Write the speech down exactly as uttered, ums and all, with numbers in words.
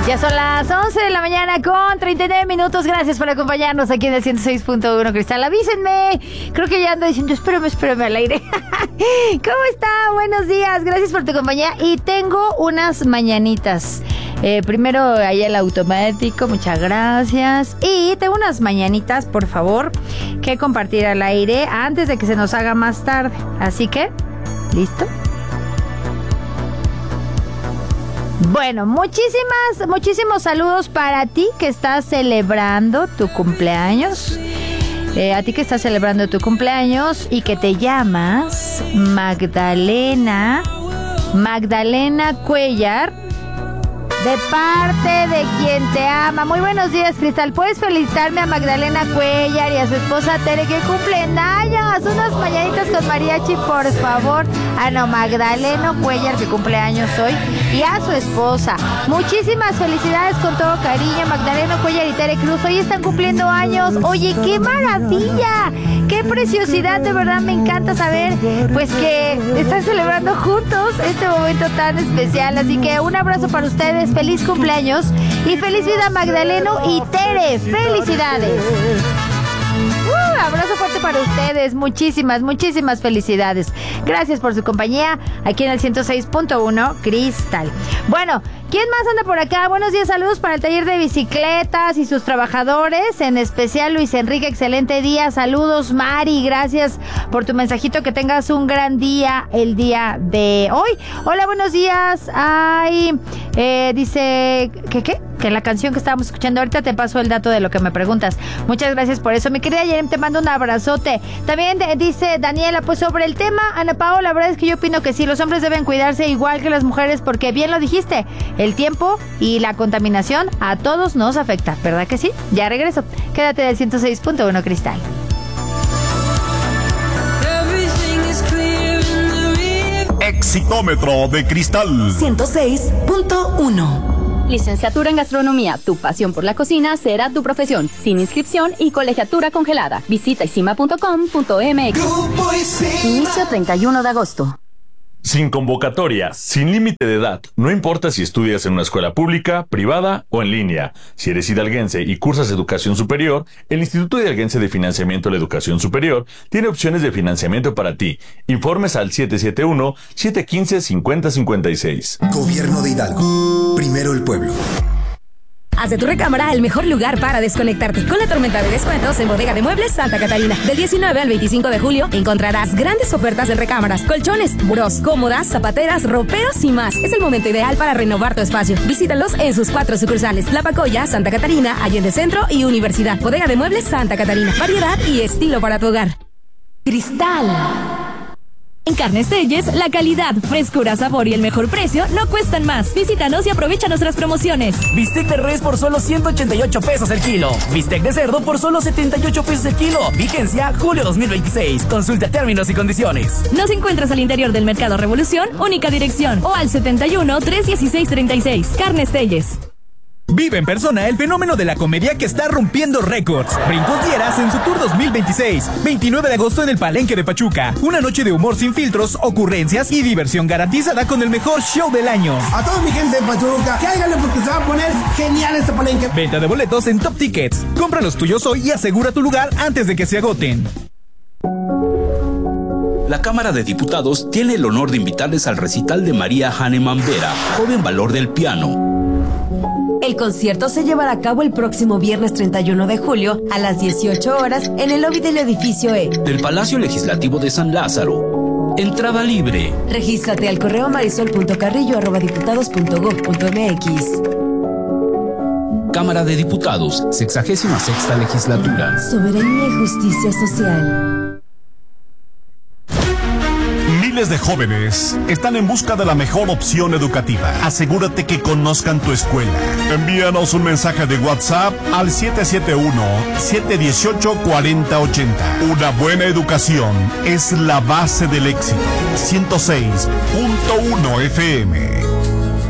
Ya son las once de la mañana con treinta y nueve minutos. Gracias por acompañarnos aquí en el ciento seis punto uno Cristal. Avísenme. Creo que ya ando diciendo, espérame, espérame al aire. ¿Cómo está? Buenos días. Gracias por tu compañía. Y tengo unas mañanitas. Eh, primero, ahí el automático. Muchas gracias. Y tengo unas mañanitas, por favor, que compartir al aire antes de que se nos haga más tarde. Así que, ¿listo? Bueno, muchísimas, muchísimos saludos para ti que estás celebrando tu cumpleaños. Eh, a ti que estás celebrando tu cumpleaños y que te llamas Magdalena, Magdalena Cuellar, de parte de quien te ama. Muy buenos días, Cristal. ¿Puedes felicitarme a Magdalena Cuellar y a su esposa Tere, que cumplen años? Unas mañanitas con mariachi, por favor. Ah, no, Magdalena Cuellar, que cumple años hoy, y a su esposa. Muchísimas felicidades con todo cariño, Magdalena Cuellar y Tere Cruz. Hoy están cumpliendo años. Oye, qué maravilla, qué preciosidad. De verdad me encanta saber, pues, que están celebrando juntos este momento tan especial. Así que un abrazo para ustedes. Feliz cumpleaños y feliz vida, Magdaleno y Tere. ¡Felicidades! Uh, abrazo fuerte para ustedes. Muchísimas, muchísimas felicidades. Gracias por su compañía aquí en el ciento seis punto uno Cristal. Bueno, ¿quién más anda por acá? Buenos días, saludos para el taller de bicicletas y sus trabajadores, en especial Luis Enrique. Excelente día. Saludos, Mari. Gracias por tu mensajito. Que tengas un gran día el día de hoy. Hola, buenos días. Ay, eh, dice, ¿qué qué? Que la canción que estábamos escuchando ahorita, te paso el dato de lo que me preguntas. Muchas gracias por eso. Mi querida Yerem, te mando un abrazote. También eh, dice Daniela, pues sobre el tema, Ana Pao, la verdad es que yo opino que sí, los hombres deben cuidarse igual que las mujeres, porque bien lo dijiste, el tiempo y la contaminación a todos nos afecta, ¿verdad que sí? Ya regreso. Quédate del ciento seis punto uno Cristal. Exitómetro de Cristal ciento seis punto uno. Licenciatura en Gastronomía, tu pasión por la cocina será tu profesión, sin inscripción y colegiatura congelada. Visita isima punto com punto m x. Inicio treinta y uno de agosto. Sin convocatoria, sin límite de edad, no importa si estudias en una escuela pública, privada o en línea. Si eres hidalguense y cursas educación superior, el Instituto Hidalguense de Financiamiento a la Educación Superior tiene opciones de financiamiento para ti. Informes al siete siete uno, siete uno cinco, cinco cero cinco seis. Gobierno de Hidalgo. Primero el pueblo. Haz de tu recámara el mejor lugar para desconectarte. Con la tormenta de descuentos en Bodega de Muebles Santa Catarina. Del diecinueve al veinticinco de julio encontrarás grandes ofertas de recámaras, colchones, burós, cómodas, zapateras, roperos y más. Es el momento ideal para renovar tu espacio. Visítalos en sus cuatro sucursales: La Pacoya, Santa Catarina, Allende Centro y Universidad. Bodega de Muebles Santa Catarina. Variedad y estilo para tu hogar. Cristal. En Carnes Telles, la calidad, frescura, sabor y el mejor precio no cuestan más. Visítanos y aprovecha nuestras promociones. Bistec de res por solo ciento ochenta y ocho pesos el kilo. Bistec de cerdo por solo setenta y ocho pesos el kilo. Vigencia julio dos mil veintiséis. Consulta términos y condiciones. Nos encuentras al interior del Mercado Revolución, única dirección, o al setenta y uno, trescientos dieciséis, treinta y seis. Carnes Telles. Vive en persona el fenómeno de la comedia que está rompiendo récords. Brincos Dieras en su tour dos mil veintiséis. veintinueve de agosto en el Palenque de Pachuca. Una noche de humor sin filtros, ocurrencias y diversión garantizada con el mejor show del año. A toda mi gente de Pachuca, cáiganle porque se va a poner genial este Palenque. Venta de boletos en Top Tickets. Compra los tuyos hoy y asegura tu lugar antes de que se agoten. La Cámara de Diputados tiene el honor de invitarles al recital de María Hahnemann Vera, joven valor del piano. El concierto se llevará a cabo el próximo viernes treinta y uno de julio a las dieciocho horas en el lobby del edificio E del Palacio Legislativo de San Lázaro. Entrada libre. Regístrate al correo marisol punto carrillo arroba diputados punto gob punto m x. Cámara de Diputados, sexagésima sexta legislatura. Soberanía y justicia social. Miles de jóvenes están en busca de la mejor opción educativa. Asegúrate que conozcan tu escuela. Envíanos un mensaje de WhatsApp al siete siete uno, siete uno ocho, cuatro cero ocho cero. Una buena educación es la base del éxito. ciento seis punto uno F M.